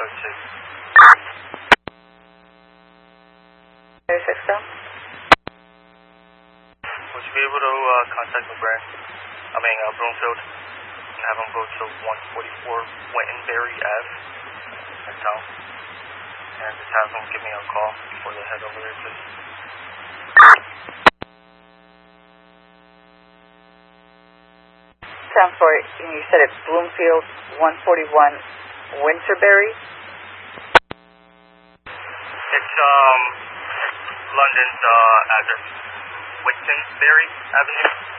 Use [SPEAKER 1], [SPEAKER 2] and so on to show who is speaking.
[SPEAKER 1] 602.
[SPEAKER 2] System.
[SPEAKER 1] Would you be able to contact Broomfield and have them go to 144 Wettenberry Ave in town? And just have them give me a call before they head over there, please.
[SPEAKER 2] Sound for it. You said it's Bloomfield 141 Winterberry?
[SPEAKER 1] It's London's address. Wittenberry Avenue.